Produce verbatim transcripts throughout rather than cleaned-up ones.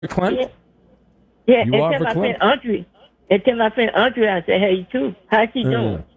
Clint? Yeah, yeah. You and are tell for my Clint? friend Audrey. And tell my friend Audrey I say hey too. How's she doing? Uh,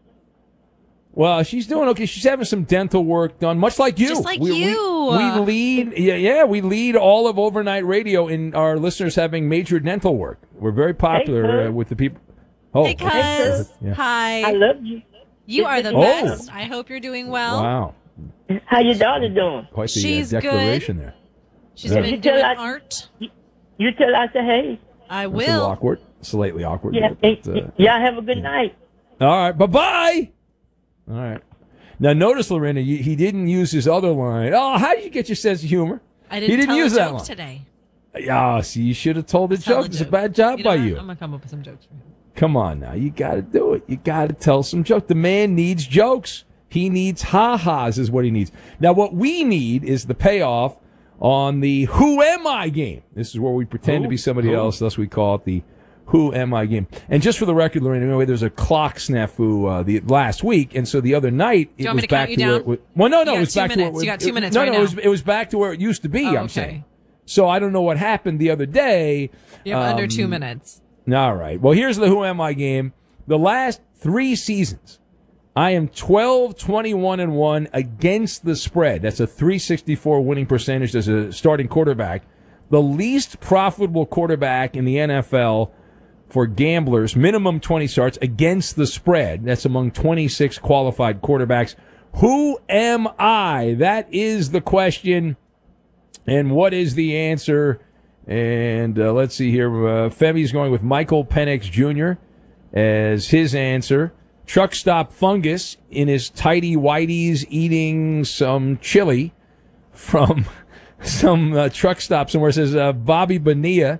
well, she's doing okay. She's having some dental work done, much like you. Just like we, you. We, we lead, yeah, yeah, we lead all of overnight radio in our listeners having major dental work. We're very popular Hey, uh, with the people. Oh, Hey, cuz. yeah. Hi. I love you. You are the Oh. best. I hope you're doing well. Wow, How your daughter doing? quite the She's uh, good. declaration there. She's Yeah. been You tell doing us- art. You tell her I say hey. I That's a little will. awkward, slightly awkward. Yeah. but, and- uh, y'all have a good night. all right, bye bye. All right. Now, notice, Lorena, you, he didn't use his other line. Oh, how did you get your sense of humor? I didn't, He didn't tell use a that joke one. today. Yeah, see, you should have told the Tell joke. It's a bad job You know by what? you. I'm going to come up with some jokes for him. Come on now. You got to do it. You got to tell some jokes. The man needs jokes. He needs ha-has is what he needs. Now, what we need is the payoff on the Who Am I game. This is where we pretend Who? to be somebody Who? else. Thus, we call it the Who Am I game. And just for the record, Lorena, anyway, there's a clock snafu uh, the last week, and so the other night Do you it want me was to back count you to where down? it was. Well, no, no, You it got was two back to minutes. where it, You got two it- minutes no, right no, now. it was it was back to where it used to be. Oh, I'm okay. saying. So I don't know what happened the other day. You have under Um, two minutes. All right. Well, here's the Who Am I game. The last three seasons, I am twelve, twenty-one, and one against the spread. That's a three sixty-four winning percentage as a starting quarterback. The least profitable quarterback in the N F L for gamblers, minimum twenty starts against the spread. That's among twenty-six qualified quarterbacks. Who am I? That is the question. And what is the answer? And uh, let's see here. Uh, Femi's going with Michael Penix Junior as his answer. Truck stop fungus in his tidy whities eating some chili from some uh, truck stop somewhere. It says uh, Bobby Bonilla.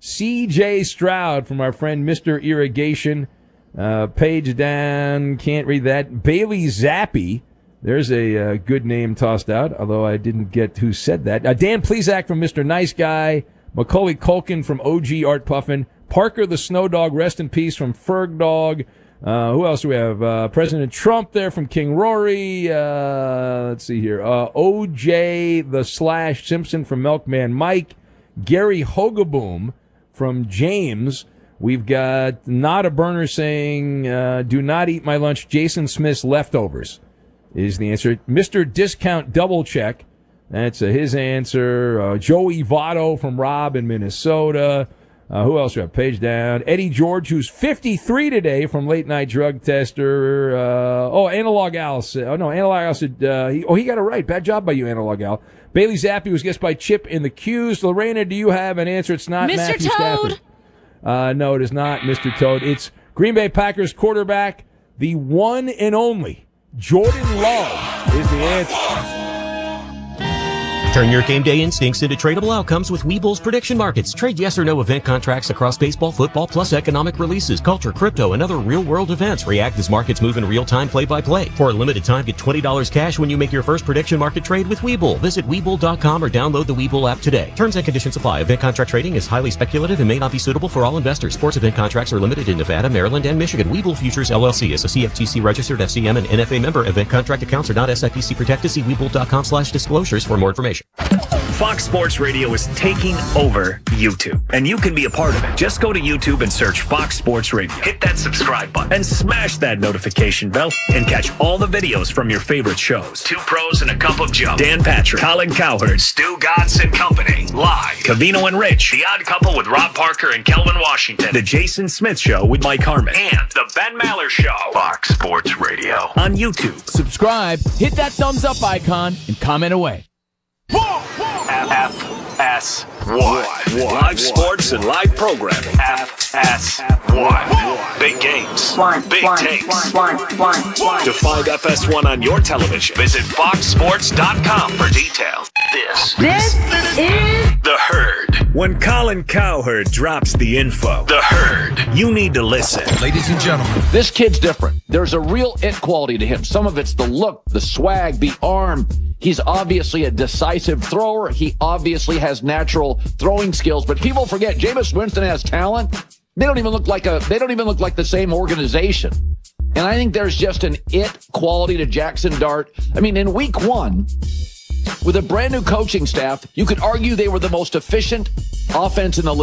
C J Stroud from our friend Mister Irrigation. Uh, page down, can't read that. Bailey Zappi. There's a uh, good name tossed out, although I didn't get who said that. Uh, Dan Plesac from Mister Nice Guy. Macaulay Culkin from O G Art Puffin. Parker the Snow Dog, rest in peace, from Ferg Dog. Uh, who else do we have? Uh, President Trump there from King Rory. Uh, let's see here. Uh, O J the Slash Simpson from Milkman Mike. Gary Hogaboom from James. We've got Not a Burner saying, uh, do not eat my lunch. Jason Smith's leftovers is the answer. Mister Discount Double Check. That's uh, his answer. Uh, Joey Votto from Rob in Minnesota. Uh, who else we have? Page down. Eddie George, who's fifty-three today from Late Night Drug Tester. Uh, oh, Analog Al. Said, oh, no, Analog Al said, uh, he, oh, he got it right. Bad job by you, Analog Al. Bailey Zappi was guessed by Chip in the Q's. Lorena, do you have an answer? It's not Mister Matthew Toad. Stafford. Uh, no, it is not Mister Toad. It's Green Bay Packers quarterback, the one and only Jordan Love is the answer. Turn your game day instincts into tradable outcomes with Webull's prediction markets. Trade yes or no event contracts across baseball, football, plus economic releases, culture, crypto, and other real-world events. React as markets move in real time, play by play. For a limited time, get twenty dollars cash when you make your first prediction market trade with Webull. Visit Webull dot com or download the Webull app today. Terms and conditions apply. Event contract trading is highly speculative and may not be suitable for all investors. Sports event contracts are limited in Nevada, Maryland, and Michigan. Webull Futures L L C is a C F T C registered F C M and N F A member. Event contract accounts are not S I P C protected. See Webull dot com slash disclosures for more information. Fox Sports Radio is taking over YouTube, and you can be a part of it. Just go to YouTube and search Fox Sports Radio. Hit that subscribe button and smash that notification bell and catch all the videos from your favorite shows. Two Pros and a Cup of Joe. Dan Patrick, Colin Cowherd, Stu Gatz and Company. Live. Cavino and Rich. The Odd Couple with Rob Parker and Kelvin Washington. The Jason Smith Show with Mike Harmon. And The Ben Maller Show. Fox Sports Radio on YouTube. Subscribe, hit that thumbs up icon, and comment away. F S one. Live sports and live programming. F S one. Big games. Big takes. To find F S one on your television, visit fox sports dot com for details. This, This is The Herd. When Colin Cowherd drops the info, The Herd, you need to listen. Ladies and gentlemen, this kid's different. There's a real it quality to him. Some of it's the look, the swag, the arm. He's obviously a decisive thrower. He obviously has natural throwing skills, but people forget Jameis Winston has talent. They don't even look like a, they don't even look like the same organization. And I think there's just an it quality to Jackson Dart. I mean, in week one, with a brand new coaching staff, you could argue they were the most efficient offense in the league.